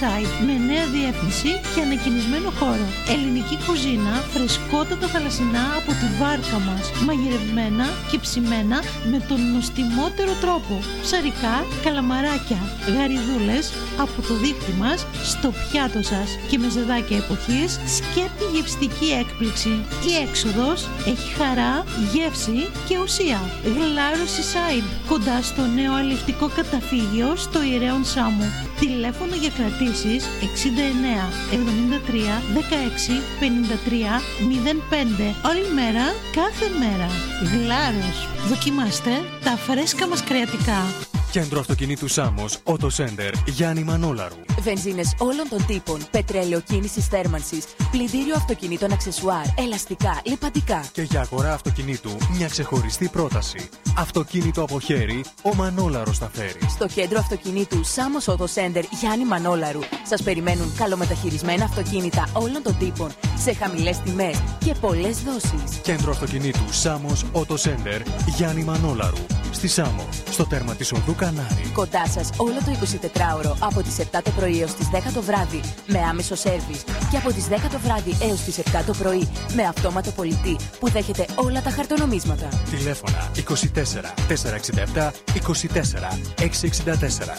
Seaside με νέα διεύθυνση και ανακοινισμένο χώρο. Ελληνική κουζίνα, φρεσκότατα θαλασσινά από τη βάρκα μας, μαγειρευμένα και ψημένα με τον νοστιμότερο τρόπο. Ψαρικά, καλαμαράκια, γαριδούλες από το δίχτυ μας στο πιάτο σας και με ζεδάκια εποχής, σκέπτη γευστική έκπληξη. Η έξοδος έχει χαρά, γεύση και ουσία. Γλάρο Seaside, κοντά στο νέο αλευτικό καταφύγιο στο Ιερέον Σάμου. Τηλέφωνο για κρατήσεις 69 73 16 53 05. Όλη μέρα, κάθε μέρα. Γλάρος. Δοκιμάστε τα φρέσκα μας κρεατικά. Κέντρο Αυτοκινήτου Σάμος, Auto Center, Γιάννη Μανόλαρου. Βενζίνες όλων των τύπων, πετρέλαιο κίνησης θέρμανσης, πλυντήριο αυτοκινήτων αξεσουάρ, ελαστικά, λιπαντικά. Και για αγορά αυτοκινήτου, μια ξεχωριστή πρόταση. Αυτοκίνητο από χέρι, ο Μανόλαρος θα φέρει. Στο Κέντρο Αυτοκινήτου Σάμος Auto Center, Γιάννη Μανόλαρου, σας περιμένουν καλομεταχειρισμένα αυτοκίνητα όλων των τύπων, σε χαμηλές τιμές και πολλές δόσεις. Κέντρο Αυτοκινήτου Σάμος Auto Center, Γιάννη Μανόλαρου. Στη Σάμο, στο τέρμα της οδού Κανάρη. Κοντά σας όλο το 24ωρο από τις 7 το πρωί έως τις 10 το βράδυ με άμεσο σέρβις και από τις 10 το βράδυ έως τις 7 το πρωί με αυτόματο πολιτή που δέχεται όλα τα χαρτονομίσματα. Τηλέφωνα 24 467 24 664.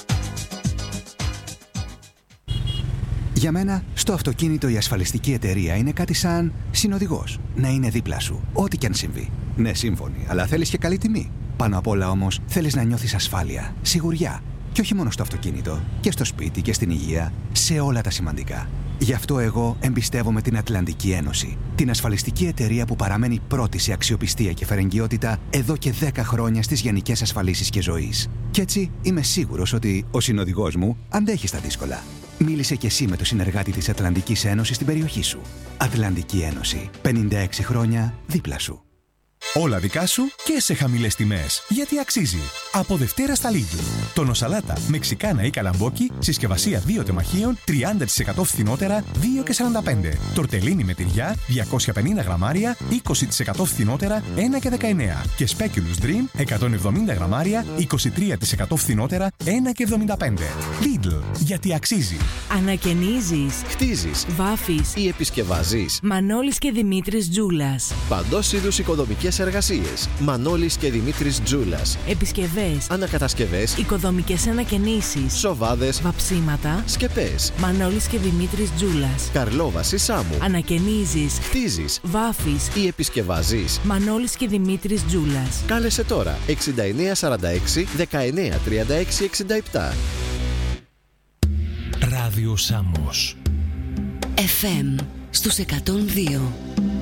Για μένα, στο αυτοκίνητο η ασφαλιστική εταιρεία είναι κάτι σαν συνοδηγός. Να είναι δίπλα σου, ό,τι κι αν συμβεί. Ναι, σύμφωνοι, αλλά θέλεις και καλή τιμή. Πάνω απ' όλα όμως, θέλεις να νιώθεις ασφάλεια, σιγουριά. Και όχι μόνο στο αυτοκίνητο, και στο σπίτι και στην υγεία, σε όλα τα σημαντικά. Γι' αυτό εγώ εμπιστεύομαι την Ατλαντική Ένωση. Την ασφαλιστική εταιρεία που παραμένει πρώτη σε αξιοπιστία και φερεγγιότητα εδώ και 10 χρόνια στις γενικές ασφαλίσεις και ζωής. Κι έτσι είμαι σίγουρος ότι ο συνοδηγός μου αντέχει στα δύσκολα. Μίλησε κι εσύ με το συνεργάτη της Ατλαντικής Ένωσης στην περιοχή σου. Ατλαντική Ένωση. 56 χρόνια δίπλα σου. Όλα δικά σου και σε χαμηλές τιμές. Γιατί αξίζει. Από Δευτέρα στα Lidl. Τονοσαλάτα, μεξικάνα ή καλαμπόκι, συσκευασία 2 τεμαχίων, 30% φθηνότερα, 2,45. Τορτελίνι με τυριά, 250 γραμμάρια, 20% φθηνότερα, 1,19. Και Speculous Dream, 170 γραμμάρια, 23% φθηνότερα, 1,75. Lidl. Γιατί αξίζει. Ανακαινίζεις, χτίζεις, βάφεις ή επισκευάζεις. Μανώλης και Δημήτρης Τζούλας. Παντός είδους οικοδομικές εργασίες. Μανώλης και Δημήτρης Τζούλας. Επισκευές, ανακατασκευές, οικοδομικές ανακαινήσεις, σοβάδες, βαψίματα, σκεπές. Μανώλης και Δημήτρης Τζούλας. Καρλόβαση Σάμου. Ανακαινίζεις, χτίζεις, βάφεις ή επισκευάζεις. Μανώλης και Δημήτρης Τζούλας. Κάλεσε τώρα 6946 1936 67. Ράδιο Σάμος. FM στους 102.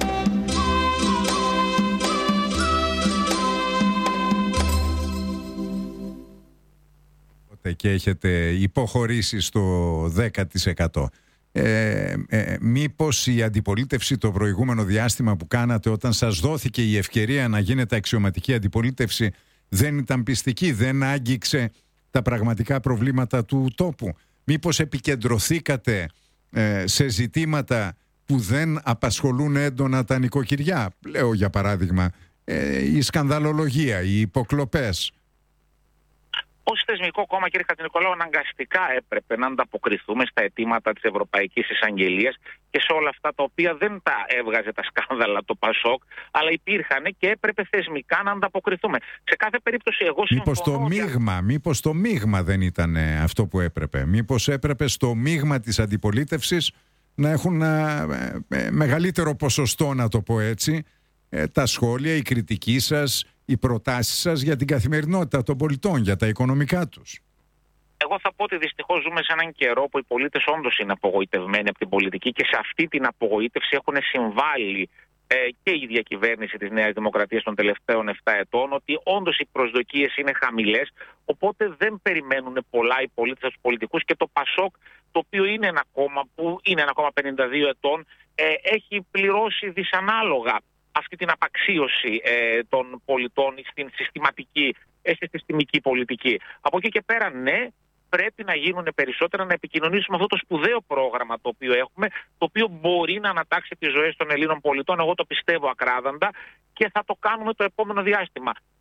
Και έχετε υποχωρήσει στο 10%. Μήπως η αντιπολίτευση το προηγούμενο διάστημα που κάνατε, όταν σας δόθηκε η ευκαιρία να γίνετε αξιωματική αντιπολίτευση, δεν ήταν πιστική, δεν άγγιξε τα πραγματικά προβλήματα του τόπου? Μήπως επικεντρωθήκατε σε ζητήματα που δεν απασχολούν έντονα τα νοικοκυριά? Λέω για παράδειγμα η σκανδαλολογία, οι υποκλοπές. Ως θεσμικό κόμμα, κύριε Χατζηνικολάου, αναγκαστικά έπρεπε να ανταποκριθούμε στα αιτήματα της Ευρωπαϊκής Εισαγγελίας και σε όλα αυτά τα οποία δεν τα έβγαζε τα σκάνδαλα το Πασόκ, αλλά υπήρχαν και έπρεπε θεσμικά να ανταποκριθούμε. Σε κάθε περίπτωση, εγώ συμφωνώ. Μήπως το μείγμα δεν ήταν αυτό που έπρεπε? Μήπως έπρεπε στο μείγμα της αντιπολίτευσης να έχουν μεγαλύτερο ποσοστό, να το πω έτσι, τα σχόλια, η κριτική σας, οι προτάσεις σας για την καθημερινότητα των πολιτών, για τα οικονομικά τους? Εγώ θα πω ότι δυστυχώς ζούμε σε έναν καιρό που οι πολίτες όντως είναι απογοητευμένοι από την πολιτική και σε αυτή την απογοήτευση έχουν συμβάλει και η διακυβέρνηση της Νέας Δημοκρατίας των τελευταίων 7 ετών, ότι όντως οι προσδοκίες είναι χαμηλές, οπότε δεν περιμένουν πολλά οι πολίτες από τους πολιτικούς, και το Πασόκ, το οποίο είναι ένα κόμμα που είναι ένα κόμμα 52 ετών, έχει πληρώσει δυσανάλογα αυτή την απαξίωση των πολιτών στην συστημική πολιτική. Από εκεί και πέρα, ναι, πρέπει να γίνουν περισσότερα, να επικοινωνήσουμε αυτό το σπουδαίο πρόγραμμα το οποίο έχουμε, το οποίο μπορεί να ανατάξει τις ζωές των Ελλήνων πολιτών. Εγώ το πιστεύω ακράδαντα και θα το κάνουμε το επόμενο διάστημα.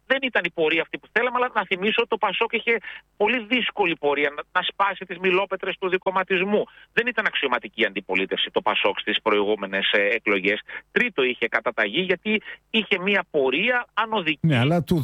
Δεν ήταν η πορεία αυτή που θέλαμε, αλλά να θυμίσω ότι το Πασόκ είχε πολύ δύσκολη πορεία να σπάσει τις μιλόπετρες του δικομματισμού. Δεν ήταν αξιωματική αντιπολίτευση το Πασόκ στις προηγούμενες εκλογές. Τρίτο είχε καταταγή, γιατί είχε μια πορεία ανωδική. Ναι, αλλά του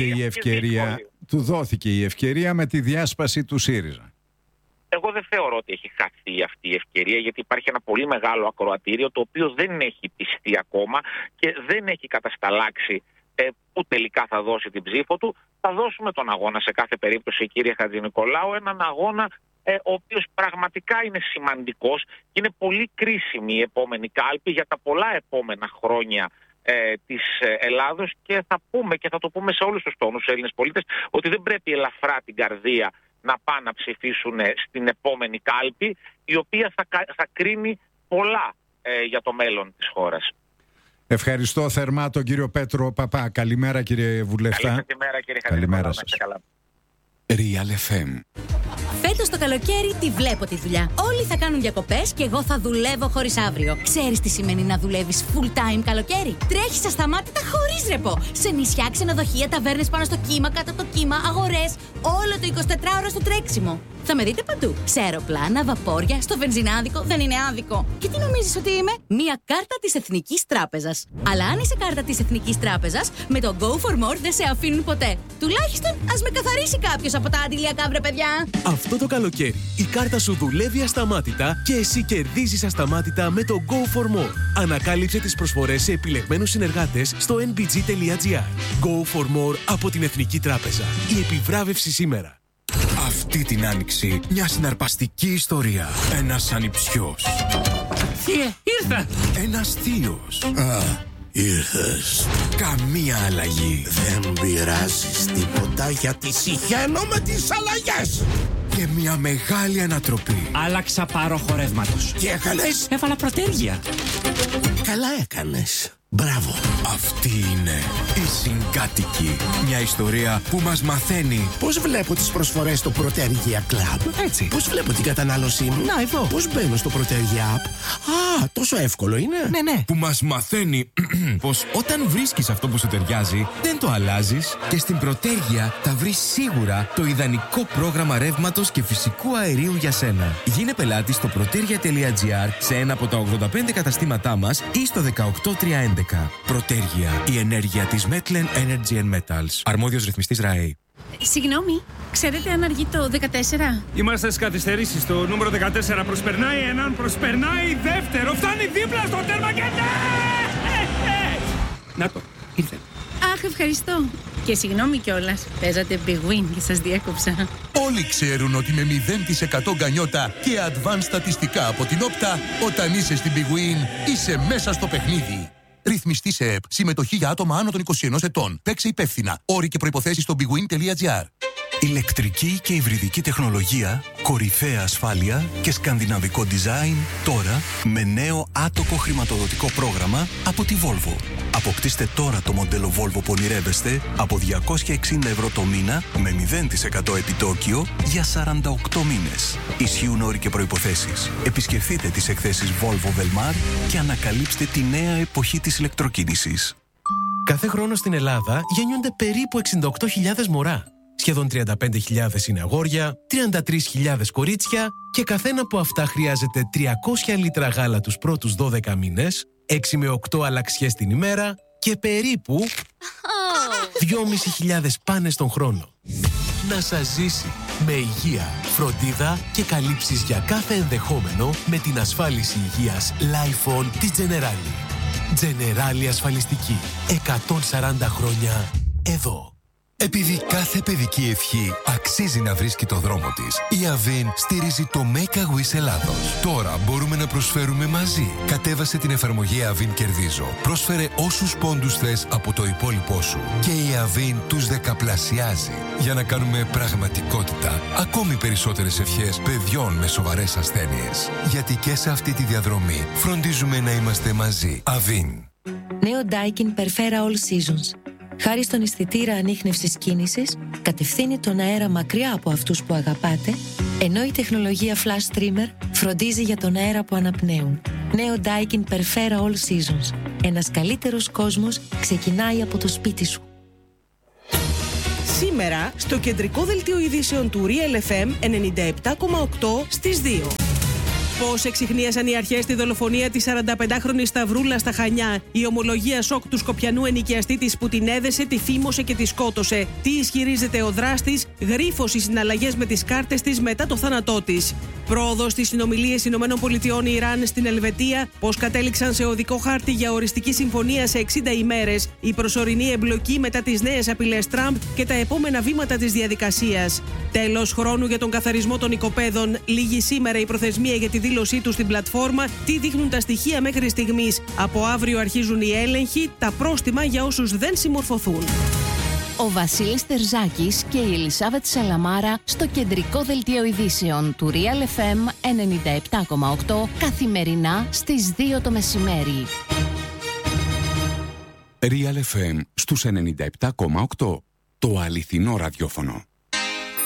δόθηκε η ευκαιρία με τη διάσπαση του ΣΥΡΙΖΑ. Εγώ δεν θεωρώ ότι έχει χαθεί αυτή η ευκαιρία, γιατί υπάρχει ένα πολύ μεγάλο ακροατήριο το οποίο δεν έχει πιστεί ακόμα και δεν έχει κατασταλάξει που τελικά θα δώσει την ψήφο του. Θα δώσουμε τον αγώνα σε κάθε περίπτωση, κύριε Χατζηνικολάου, έναν αγώνα ο οποίος πραγματικά είναι σημαντικός και είναι πολύ κρίσιμη η επόμενη κάλπη για τα πολλά επόμενα χρόνια της Ελλάδος, και θα πούμε και θα το πούμε σε όλους τους τόνους τους Έλληνες πολίτες ότι δεν πρέπει ελαφρά την καρδία να πάνε να ψηφίσουν στην επόμενη κάλπη, η οποία θα κρίνει πολλά για το μέλλον της χώρας. Ευχαριστώ θερμά τον κύριο Πέτρο Παπά. Καλημέρα, κύριε Βουλευτά. Καλημέρα, κύριε Καλημέρα σας. Real FM. Φέτος το καλοκαίρι τη βλέπω τη δουλειά. Όλοι θα κάνουν διακοπές και εγώ θα δουλεύω χωρίς αύριο. Ξέρεις τι σημαίνει να δουλεύεις full time καλοκαίρι? Τρέχεις ασταμάτητα χωρίς ρεπό. Σε νησιά, ξενοδοχεία, ταβέρνες πάνω στο κύμα, κάτω από το κύμα, αγορές. Όλο το 24ωρο στο τρέξιμο. Θα με δείτε παντού. Σε αεροπλάνα, βαπόρια, στο βενζινάδικο. Δεν είναι άδικο. Και τι νομίζεις ότι είμαι? Μία κάρτα της Εθνικής Τράπεζας. Αλλά αν είσαι κάρτα της Εθνικής Τράπεζας, με το Go for More δεν σε αφήνουν ποτέ. Τουλάχιστον ας με καθαρίσει κάποιος από τα αντιλιακά, βρε παιδιά. Αυτό το καλοκαίρι η κάρτα σου δουλεύει ασταμάτητα και εσύ κερδίζεις ασταμάτητα με το Go for More. Ανακάλυψε τις προσφορές σε επιλεγμένους συνεργάτες στο nbg.gr. Go for More από την Εθνική Τράπεζα. Η επιβράβευση σήμερα. Αυτή την άνοιξη μια συναρπαστική ιστορία. Ένας ανιψιός. Θεία, ήρθα! Ένας θείος. Ήρθες. Καμία αλλαγή. Δεν πειράζεις τίποτα, γιατί συχαίνω με τις αλλαγές. Και μια μεγάλη ανατροπή. Άλλαξα πάρο χορεύματος. Τι έκανες? Έβαλα προτέρια. Καλά έκανες. Μπράβο. Αυτή είναι η Συγκάτοικη. Μια ιστορία που μας μαθαίνει πώς βλέπω τις προσφορές στο Προτέργεια Club. Έτσι. Πώς βλέπω την κατανάλωσή μου. Να, εδώ. Πώς μπαίνω στο Προτέργεια App. Α, τόσο εύκολο είναι. Ναι. Που μας μαθαίνει πως όταν βρίσκεις αυτό που σου ταιριάζει, δεν το αλλάζεις. Και στην Προτέργεια θα βρεις σίγουρα το ιδανικό πρόγραμμα ρεύματος και φυσικού αερίου για σένα. Γίνε πελάτη στο protergia.gr, σε ένα από τα 85 καταστήματά μας ή στο 18311. Προτέργεια. Η ενέργεια της Metlen Energy and Metals. Αρμόδιος ρυθμιστής ΡΑΕ. Συγγνώμη, ξέρετε αν αργεί το 14? Είμαστε στις καθυστερήσεις. Το νούμερο 14 προσπερνάει έναν, προσπερνάει δεύτερο. Φτάνει δίπλα στο τέρμα και Να το, ήρθε. Αχ, ευχαριστώ. Και συγγνώμη κιόλας. Παίζατε Big Win και σας διέκοψα. Όλοι ξέρουν ότι με 0% γκανιότα και advanced στατιστικά από την Όπτα, όταν είσαι στην Big Win, είσαι μέσα στο παιχνίδι. Ρυθμιστή σε ΕΠ. Συμμετοχή για άτομα άνω των 21 ετών. Παίξε υπεύθυνα. Όροι και προϋποθέσεις στο bigwin.gr. Ηλεκτρική και υβριδική τεχνολογία, κορυφαία ασφάλεια και σκανδιναβικό design τώρα με νέο άτοκο χρηματοδοτικό πρόγραμμα από τη Volvo. Αποκτήστε τώρα το μοντέλο Volvo που ονειρεύεστε από 260 ευρώ το μήνα με 0% επιτόκιο για 48 μήνες. Ισχύουν όροι και προϋποθέσεις. Επισκεφτείτε τις εκθέσεις Volvo Velmar και ανακαλύψτε τη νέα εποχή της ηλεκτροκίνησης. Κάθε χρόνο στην Ελλάδα γεννιούνται περίπου 68.000 μωρά. Σχεδόν 35.000 είναι αγόρια, 33.000 κορίτσια και καθένα από αυτά χρειάζεται 300 λίτρα γάλα τους πρώτους 12 μήνες, 6 με 8 αλλαξιές την ημέρα και περίπου 2.500 πάνες τον χρόνο. Να σας ζήσει με υγεία, φροντίδα και καλύψεις για κάθε ενδεχόμενο με την ασφάλιση υγείας Lifon της Generali. Generali ασφαλιστική. 140 χρόνια εδώ. Επειδή κάθε παιδική ευχή αξίζει να βρίσκει το δρόμο της, η Avin στηρίζει το Make a Wish Ελλάδος. Τώρα μπορούμε να προσφέρουμε μαζί. Κατέβασε την εφαρμογή Avin Κερδίζω. Πρόσφερε όσους πόντους θες από το υπόλοιπό σου. Και η Avin τους δεκαπλασιάζει. Για να κάνουμε πραγματικότητα ακόμη περισσότερες ευχές παιδιών με σοβαρές ασθένειες. Γιατί και σε αυτή τη διαδρομή φροντίζουμε να είμαστε μαζί. Avin. Νέο Daikin Perfera All Seasons. Χάρη στον αισθητήρα ανίχνευσης κίνησης, κατευθύνει τον αέρα μακριά από αυτούς που αγαπάτε, ενώ η τεχνολογία Flash Trimmer φροντίζει για τον αέρα που αναπνέουν. Νέο Daikin Perfera All Seasons. Ένας καλύτερος κόσμος ξεκινάει από το σπίτι σου. Σήμερα στο κεντρικό δελτίο ειδήσεων του Real FM 97,8 στις 2. Πώς εξιχνίασαν οι αρχές τη δολοφονία της 45χρονης Σταυρούλα στα Χανιά. Η ομολογία σοκ του Σκοπιανού ενοικιαστή της που την έδεσε, τη φήμωσε και τη σκότωσε. Τι ισχυρίζεται ο δράστης, γρίφος οι συναλλαγές με τις κάρτες της μετά το θάνατό της. Πρόοδος στις συνομιλίες ΗΠΑ-Ιράν στην Ελβετία, πώς κατέληξαν σε οδικό χάρτη για οριστική συμφωνία σε 60 ημέρες, η προσωρινή εμπλοκή μετά τις νέες απειλές Τραμπ και τα επόμενα βήματα της διαδικασίας. Τέλος χρόνου για τον καθαρισμό των οικοπαίδων. Λίγη σήμερα η προθεσμία για τη δήλωσή του στην πλατφόρμα. Τι δείχνουν τα στοιχεία μέχρι στιγμής. Από αύριο αρχίζουν οι έλεγχοι, τα πρόστιμα για όσους δεν συμμορφωθούν. Ο Βασίλης Τερζάκης και η Ελισάβετ Σαλαμάρα στο κεντρικό δελτίο ειδήσεων του Real FM 97,8 καθημερινά στις 2 το μεσημέρι. Real FM στους 97,8. Το αληθινό ραδιόφωνο.